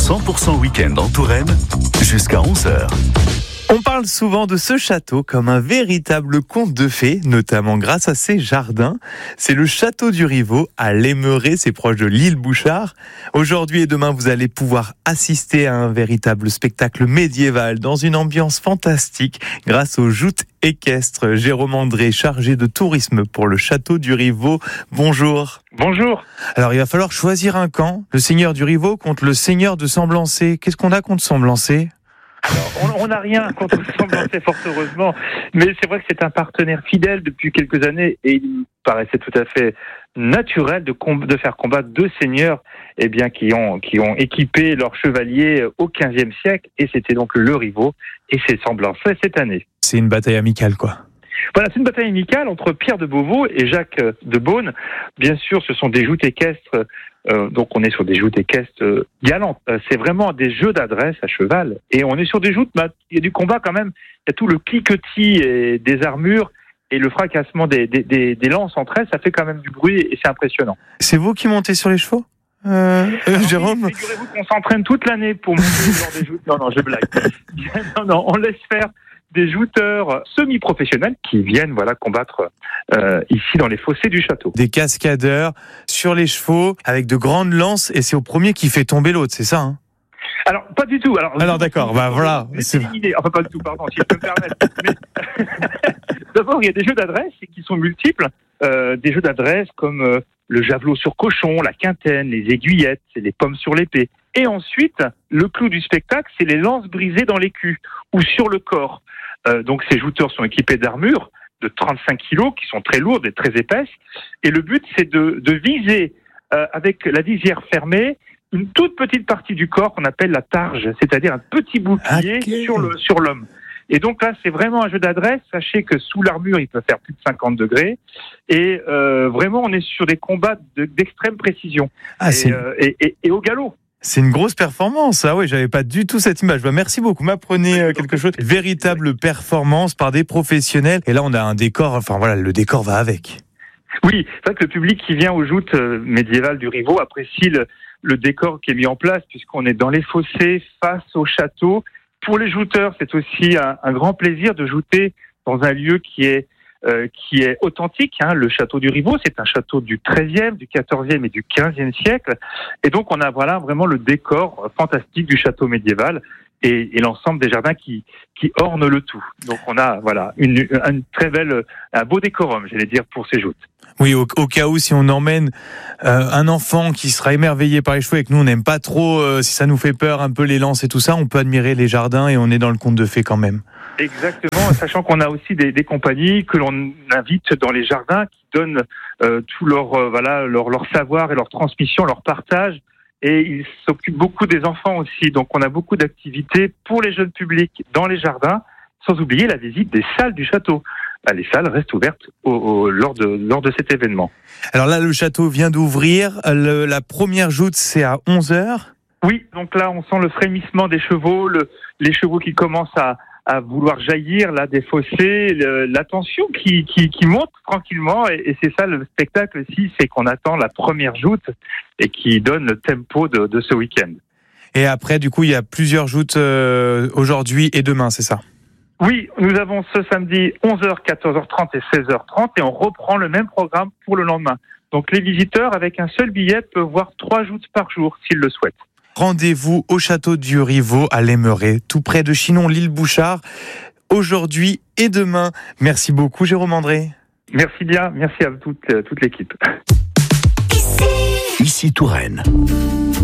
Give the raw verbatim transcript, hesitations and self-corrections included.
cent pour cent week-end en Touraine, jusqu'à onze heures. On parle souvent de ce château comme un véritable conte de fées, notamment grâce à ses jardins. C'est le château du Rivaux à Lémeret, c'est proche de l'île Bouchard. Aujourd'hui et demain, vous allez pouvoir assister à un véritable spectacle médiéval dans une ambiance fantastique grâce aux joutes équestres. Jérôme André, chargé de tourisme pour le château du Rivaux. Bonjour. Bonjour. Alors, il va falloir choisir un camp. Le seigneur du Rivaux contre le seigneur de Semblançay. Qu'est-ce qu'on a contre Semblançay ? Alors, on n'a rien contre Semblançay, fort heureusement, mais c'est vrai que c'est un partenaire fidèle depuis quelques années et il me paraissait tout à fait naturel de, com- de faire combattre deux seigneurs eh bien, qui, ont, qui ont équipé leurs chevaliers au quinzième siècle, et c'était donc le Rivaux et c'est Semblançay cette année. C'est une bataille amicale, quoi. Voilà, c'est une bataille amicale entre Pierre de Beauvau et Jacques de Beaune. Bien sûr, ce sont des joutes équestres, euh, donc on est sur des joutes équestres euh, galantes. Euh, c'est vraiment des jeux d'adresse à cheval. Et on est sur des joutes, bah, il y a du combat quand même. Il y a tout le cliquetis et des armures et le fracassement des, des, des, des lances entre elles. Ça fait quand même du bruit et c'est impressionnant. C'est vous qui montez sur les chevaux euh, euh, Alors, Jérôme oui, figurez-vous qu'on s'entraîne toute l'année pour monter ce genre des joutes. Non, non, je blague. Non, non, on laisse faire des jouteurs semi-professionnels qui viennent voilà combattre euh, ici dans les fossés du château. Des cascadeurs sur les chevaux avec de grandes lances et c'est au premier qui fait tomber l'autre, c'est ça hein? Alors, pas du tout. Alors, Alors d'accord, bah voilà. C'est éliminé. Enfin, pas du tout, pardon, si je peux me permettre. Mais... D'abord, il y a des jeux d'adresse qui sont multiples. Euh, des jeux d'adresse comme euh, le javelot sur cochon, la quintaine, les aiguillettes, c'est les pommes sur l'épée. Et ensuite, le clou du spectacle, c'est les lances brisées dans l'écu ou sur le corps. Euh, donc, ces jouteurs sont équipés d'armures de trente-cinq kilos qui sont très lourdes et très épaisses. Et le but, c'est de, de viser euh, avec la visière fermée une toute petite partie du corps qu'on appelle la targe, c'est-à-dire un petit bouclier okay. sur le sur l'homme. Et donc là, c'est vraiment un jeu d'adresse. Sachez que sous l'armure, il peut faire plus de cinquante degrés. Et euh, vraiment, on est sur des combats de, d'extrême précision. Ah, et, c'est... Euh, et, et, et au galop. C'est une grosse performance. Ah oui, j'avais pas du tout cette image. Bah, merci beaucoup. M'apprenez quelque chose. Véritable performance par des professionnels. Et là, on a un décor. Enfin voilà, le décor va avec. Oui, c'est vrai que le public qui vient aux joutes médiévales du Rivaux apprécie le, le décor qui est mis en place, puisqu'on est dans les fossés face au château. Pour les jouteurs, c'est aussi un, un grand plaisir de jouter dans un lieu qui est euh, qui est authentique. Hein. Le château du Rivaux, c'est un château du treizième, du quatorzième et du quinzième siècle. Et donc, on a voilà vraiment le décor fantastique du château médiéval et, et l'ensemble des jardins qui qui ornent le tout. Donc, on a voilà une, une très belle, un beau décorum, j'allais dire, pour ces joutes. Oui, au, au cas où, si on emmène euh, un enfant qui sera émerveillé par les chevaux et que nous, on n'aime pas trop, euh, si ça nous fait peur, un peu les lances et tout ça, on peut admirer les jardins et on est dans le conte de fées quand même. Exactement, sachant qu'on a aussi des, des compagnies que l'on invite dans les jardins qui donnent euh, tout leur, euh, voilà, leur, leur savoir et leur transmission, leur partage. Et ils s'occupent beaucoup des enfants aussi. Donc, on a beaucoup d'activités pour les jeunes publics dans les jardins, sans oublier la visite des salles du château. Bah, les salles restent ouvertes au, au, lors, de, lors de cet événement. Alors là, le château vient d'ouvrir. Le, la première joute, c'est à onze heures. Oui, donc là, on sent le frémissement des chevaux, le, les chevaux qui commencent à, à vouloir jaillir là des fossés, le, la tension qui, qui, qui monte tranquillement. Et, et c'est ça le spectacle aussi, c'est qu'on attend la première joute et qui donne le tempo de, de ce week-end. Et après, du coup, il y a plusieurs joutes euh, aujourd'hui et demain, c'est ça ? Oui, nous avons ce samedi onze heures, quatorze heures trente et seize heures trente et on reprend le même programme pour le lendemain. Donc les visiteurs, avec un seul billet, peuvent voir trois joutes par jour s'ils le souhaitent. Rendez-vous au château du Rivaux à Lémeret, tout près de Chinon, l'île Bouchard, aujourd'hui et demain. Merci beaucoup Jérôme André. Merci bien, merci à toute, toute l'équipe. Ici Touraine.